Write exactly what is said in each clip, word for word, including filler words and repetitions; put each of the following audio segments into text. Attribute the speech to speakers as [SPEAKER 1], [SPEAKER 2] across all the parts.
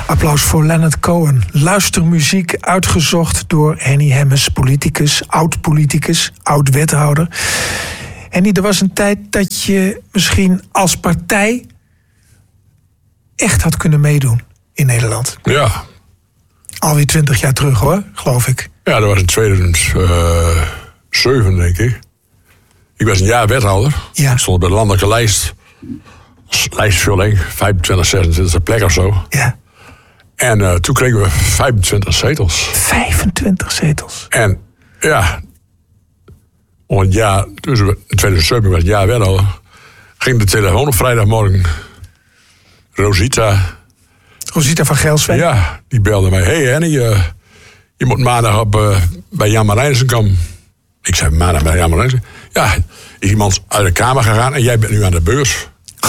[SPEAKER 1] Applaus voor Leonard Cohen. Luistermuziek uitgezocht door Henny Hemmes, politicus, oud-politicus, oud-wethouder. Henny, er was een tijd dat je misschien als partij echt had kunnen meedoen in Nederland.
[SPEAKER 2] Ja.
[SPEAKER 1] Alweer twintig jaar terug hoor, geloof ik.
[SPEAKER 2] Ja, dat was in tweeduizend zeven, denk ik. Ik was een jaar wethouder.
[SPEAKER 1] Ja.
[SPEAKER 2] Ik stond op de landelijke lijst. Lijstvulling, vijfentwintig, zesentwintig plek of zo.
[SPEAKER 1] Ja.
[SPEAKER 2] En uh, toen kregen we vijfentwintig zetels.
[SPEAKER 1] vijfentwintig zetels.
[SPEAKER 2] En ja, om een jaar, dus in tweeduizend zeven was een jaar wethouder, ging de telefoon op vrijdagmorgen. Rosita.
[SPEAKER 1] Rosita van Gelsveen.
[SPEAKER 2] Ja, die belde mij. Hey Henny, uh, je moet maandag op, uh, bij Jan Marijnissen komen. Ik zei maandag bij Jan Marijnissen. Ja, is iemand uit de kamer gegaan en jij bent nu aan de beurs.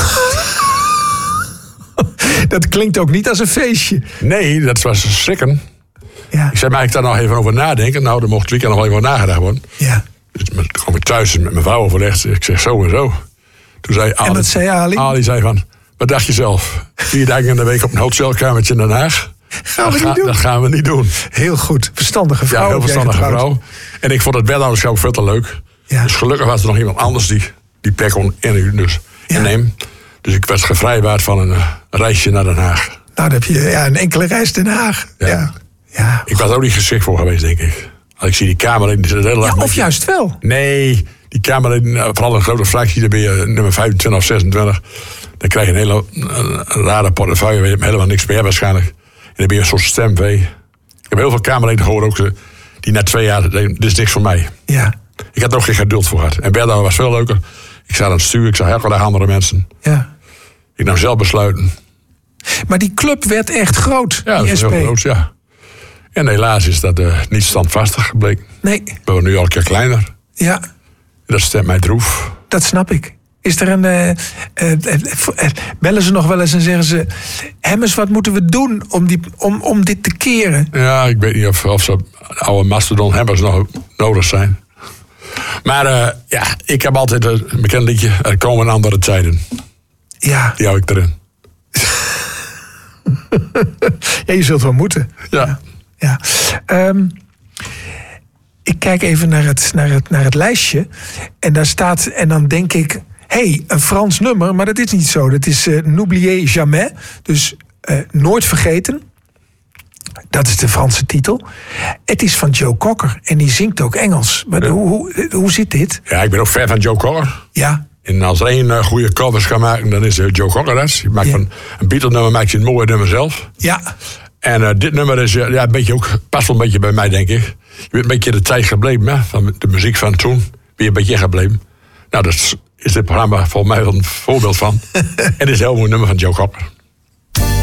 [SPEAKER 1] Dat klinkt ook niet als een feestje.
[SPEAKER 2] Nee, dat was schrikken.
[SPEAKER 1] Ja.
[SPEAKER 2] Ik zei, mag ik daar nog even over nadenken? Nou, daar mocht het weekend nog wel even over nagedacht worden.
[SPEAKER 1] Ja.
[SPEAKER 2] Dus toen kwam ik thuis met mijn vrouw overlegd. Ik zeg zo en zo. Toen zei Ali,
[SPEAKER 1] en wat zei Ali?
[SPEAKER 2] Ali zei van, wat dacht je zelf? Vier dagen in de week op een hotelkamertje in Den Haag?
[SPEAKER 1] Gaan we
[SPEAKER 2] dat,
[SPEAKER 1] niet
[SPEAKER 2] ga,
[SPEAKER 1] doen.
[SPEAKER 2] dat gaan we niet doen.
[SPEAKER 1] Heel goed. Verstandige vrouw.
[SPEAKER 2] Ja, heel verstandige
[SPEAKER 1] getrouwd.
[SPEAKER 2] vrouw. En ik vond het wethouderschap veel te leuk.
[SPEAKER 1] Ja.
[SPEAKER 2] Dus gelukkig was er nog iemand anders die die plek kon in, dus
[SPEAKER 1] Ja.
[SPEAKER 2] innemen. Dus ik werd gevrijwaard van een uh, reisje naar Den Haag.
[SPEAKER 1] Nou, dan heb je ja, een enkele reis Den Haag. Ja. Ja. Ja.
[SPEAKER 2] Ik was er ook niet geschikt voor geweest, denk ik. Als ik zie die Kamerleden... Die hele
[SPEAKER 1] Ja, of juist wel.
[SPEAKER 2] Nee, die Kamerleden, vooral een grote fractie, dan ben je nummer vijfentwintig of zesentwintig. Dan krijg je een hele een, een rare portefeuille, waar je helemaal niks meer waarschijnlijk. En dan ben je een soort stemvee. Ik heb heel veel Kamerleden gehoord ook, die na twee jaar, dit is niks voor mij.
[SPEAKER 1] Ja.
[SPEAKER 2] Ik had er ook geen geduld voor gehad. En Berda was veel leuker. Ik zat aan het stuur, ik zag elke dag andere mensen.
[SPEAKER 1] Ja.
[SPEAKER 2] Ik nam zelf besluiten.
[SPEAKER 1] Maar die club werd echt groot,
[SPEAKER 2] Ja, dat
[SPEAKER 1] die
[SPEAKER 2] is
[SPEAKER 1] S P.
[SPEAKER 2] heel groot, ja. En helaas is dat uh, niet standvastig gebleken.
[SPEAKER 1] Nee.
[SPEAKER 2] We worden nu al een keer kleiner.
[SPEAKER 1] Ja,
[SPEAKER 2] Dat stemt mij droef.
[SPEAKER 1] dat snap ik. Is er een... Uh, uh, uh, bellen ze nog wel eens en zeggen ze... Hemmers, wat moeten we doen om, die, om, om dit te keren?
[SPEAKER 2] Ja, ik weet niet of, of ze oude mastodon hebbers nog nodig zijn. Maar uh, ja, ik heb altijd een bekend liedje. Er komen andere tijden.
[SPEAKER 1] Ja.
[SPEAKER 2] Die hou ik erin.
[SPEAKER 1] Ja, je zult wel moeten.
[SPEAKER 2] Ja.
[SPEAKER 1] Ja. Um, ik kijk even naar het, naar, het, naar het lijstje. En daar staat... En dan denk ik... Hé, hey, een Frans nummer. Maar dat is niet zo. Dat is uh, N'oubliez jamais. Dus uh, nooit vergeten. Dat is de Franse titel. Het is van Joe Cocker. En die zingt ook Engels. Maar
[SPEAKER 2] Ja.
[SPEAKER 1] hoe, hoe, hoe zit dit?
[SPEAKER 2] Ja, ik ben ook fan van Joe Cocker.
[SPEAKER 1] Ja.
[SPEAKER 2] En als er één uh, goede covers kan maken, dan is uh, Joe Cocker dat. Je maakt
[SPEAKER 1] Ja.
[SPEAKER 2] van een Beatle-nummer maakt je een mooi nummer zelf.
[SPEAKER 1] Ja.
[SPEAKER 2] En uh, dit nummer is uh, ja, een beetje ook, past wel een beetje bij mij, denk ik. Je bent een beetje de tijd gebleven, hè? Van de muziek van toen. Ben je een beetje gebleven. Nou, daar is dit programma volgens mij wel een voorbeeld van. En dit is een heel mooi nummer van Joe Cocker.